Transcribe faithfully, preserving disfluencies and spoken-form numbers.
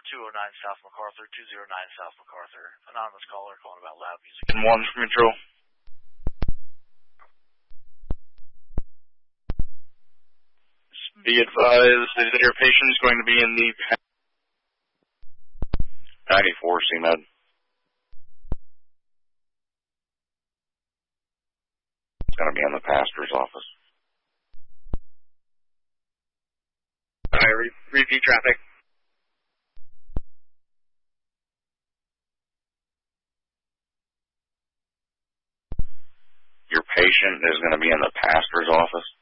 two oh nine South MacArthur, two oh nine South MacArthur. Anonymous caller calling about loud music. And one from Intro. Be advised that your patient is going to be in the ninety-four C Med. It's going to be in the pastor's office. All right, re- repeat traffic. Your patient is going to be in the pastor's office.